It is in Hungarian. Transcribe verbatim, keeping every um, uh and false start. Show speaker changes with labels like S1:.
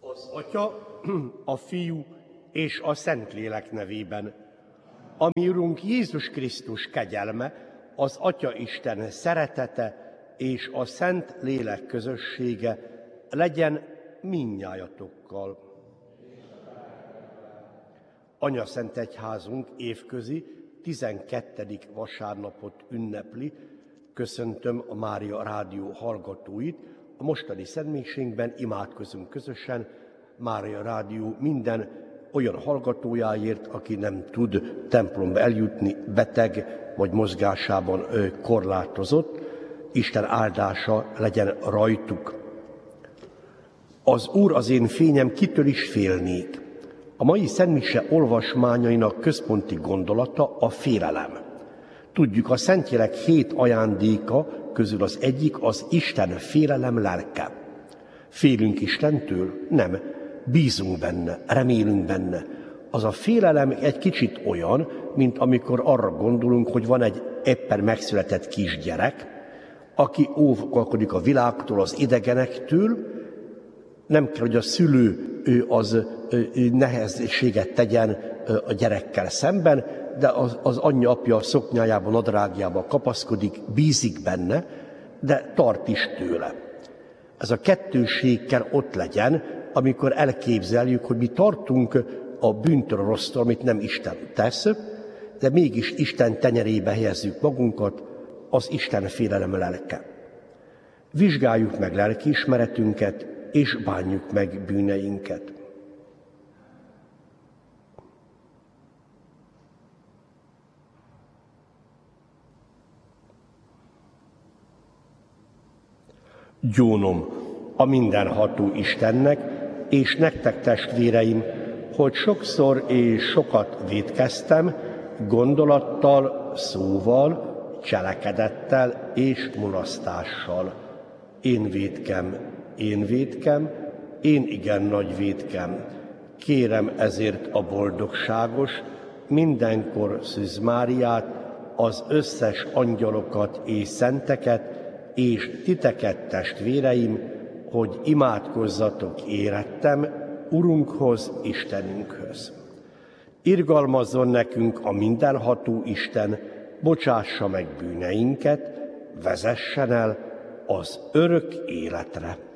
S1: Az Atya, a Fiú és a Szentlélek nevében. A mi Urunk Jézus Krisztus kegyelme, az Atya Isten szeretete és a Szent Lélek közössége legyen mindnyájatokkal. Anyaszent Egyházunk évközi tizenkettedik vasárnapot ünnepli. Köszöntöm a Mária Rádió hallgatóit. A mostani szentmiségben imádkozunk közösen Mária Rádió minden olyan hallgatójáért, aki nem tud templomba eljutni, beteg vagy mozgásában korlátozott. Isten áldása legyen rajtuk. Az Úr az én fényem, kitől is félnék. A mai szentmise olvasmányainak központi gondolata a félelem. Tudjuk, a Szentlélek hét ajándéka közül az egyik az Isten félelem lelke. Félünk Istentől? Nem. Bízunk benne, remélünk benne. Az a félelem egy kicsit olyan, mint amikor arra gondolunk, hogy van egy éppen megszületett kisgyerek, aki óvakodik a világtól, az idegenektől. Nem kell, hogy a szülő ő az ő nehézséget tegyen a gyerekkel szemben, de az, az anyja, apja szoknyájában, nadrágjában kapaszkodik, bízik benne, de tart is tőle. Ez a kettőség kell ott legyen, amikor elképzeljük, hogy mi tartunk a bűntől, rossztól, amit nem Isten tesz, de mégis Isten tenyerébe helyezzük magunkat, az Isten félelem lelke. Vizsgáljuk meg lelkiismeretünket, és bánjuk meg bűneinket. Gyónom a mindenható Istennek, és nektek, testvéreim, hogy sokszor és sokat vétkeztem, gondolattal, szóval, cselekedettel és mulasztással. Én vétkem, én vétkem, én igen nagy vétkem. Kérem ezért a boldogságos, mindenkor Szűz Máriát, az összes angyalokat és szenteket, és titeket, testvéreim, hogy imádkozzatok érettem Urunkhoz, Istenünkhöz. Irgalmazzon nekünk a mindenható Isten, bocsássa meg bűneinket, vezessen el az örök életre.